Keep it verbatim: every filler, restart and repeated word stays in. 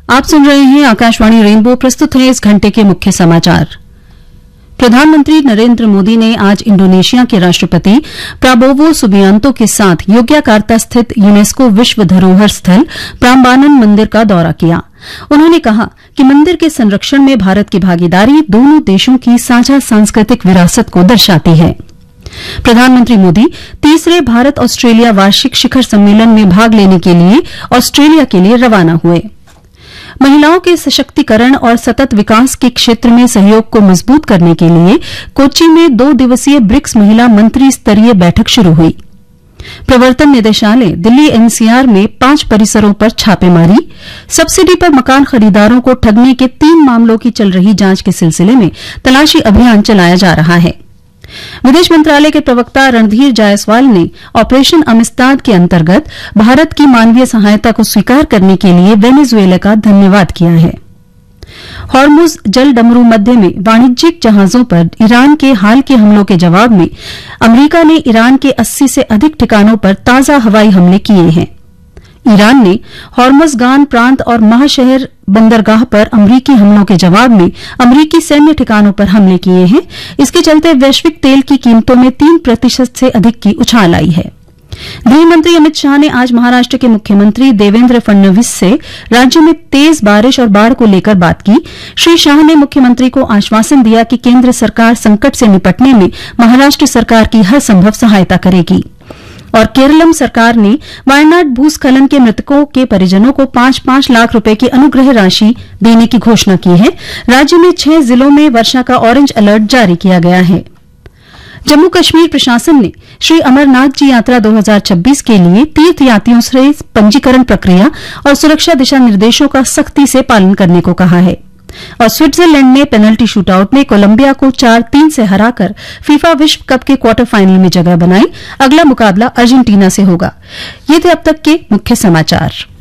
आप सुन रहे हैं आकाशवाणी रेनबो। प्रस्तुत है इस घंटे के मुख्य समाचार। प्रधानमंत्री नरेंद्र मोदी ने आज इंडोनेशिया के राष्ट्रपति प्राबोवो सुबियांतो के साथ योग्याकार्ता स्थित यूनेस्को विश्व धरोहर स्थल प्राम्बानन मंदिर का दौरा किया। उन्होंने कहा कि मंदिर के संरक्षण में भारत की भागीदारी दोनों देशों की साझा सांस्कृतिक विरासत को दर्शाती है। प्रधानमंत्री मोदी तीसरे भारत ऑस्ट्रेलिया वार्षिक शिखर सम्मेलन में भाग लेने के लिए ऑस्ट्रेलिया के लिए रवाना हुए। महिलाओं के सशक्तिकरण और सतत विकास के क्षेत्र में सहयोग को मजबूत करने के लिए कोच्चि में दो दिवसीय ब्रिक्स महिला मंत्री स्तरीय बैठक शुरू हुई। प्रवर्तन निदेशालय दिल्ली एनसीआर में पांच परिसरों पर छापेमारी, सब्सिडी पर मकान खरीदारों को ठगने के तीन मामलों की चल रही जांच के सिलसिले में तलाशी अभियान चलाया जा रहा है। विदेश मंत्रालय के प्रवक्ता रणधीर जायसवाल ने ऑपरेशन अमिस्ताद के अंतर्गत भारत की मानवीय सहायता को स्वीकार करने के लिए वेनेजुएला का धन्यवाद किया है। हॉर्मुज जल डमरू मध्य में वाणिज्यिक जहाजों पर ईरान के हाल के हमलों के जवाब में अमरीका ने ईरान के अस्सी से अधिक ठिकानों पर ताजा हवाई हमले किए हैं। ईरान ने हॉर्मज़गान प्रांत और महाशहर बंदरगाह पर अमरीकी हमलों के जवाब में अमरीकी सैन्य ठिकानों पर हमले किए हैं। इसके चलते वैश्विक तेल की कीमतों में तीन प्रतिशत से अधिक की उछाल आई है। गृहमंत्री अमित शाह ने आज महाराष्ट्र के मुख्यमंत्री देवेंद्र फडणवीस से राज्य में तेज बारिश और बाढ़ को लेकर बात की। श्री शाह ने मुख्यमंत्री को आश्वासन दिया कि केंद्र सरकार संकट से निपटने में महाराष्ट्र सरकार की हर संभव सहायता करेगी। और केरलम सरकार ने वायनाड भूस्खलन के मृतकों के परिजनों को पांच पांच लाख रुपए की अनुग्रह राशि देने की घोषणा की है। राज्य में छह जिलों में वर्षा का ऑरेंज अलर्ट जारी किया गया है। जम्मू कश्मीर प्रशासन ने श्री अमरनाथ जी यात्रा दो हज़ार छब्बीस के लिए तीर्थयात्रियों से पंजीकरण प्रक्रिया और सुरक्षा दिशा निर्देशों का सख्ती से पालन करने को कहा है। और स्विट्जरलैंड ने पेनल्टी शूटआउट में कोलंबिया को चार तीन से हराकर फीफा विश्व कप के क्वार्टर फाइनल में जगह बनाई। अगला मुकाबला अर्जेंटीना से होगा। ये थे अब तक के मुख्य समाचार।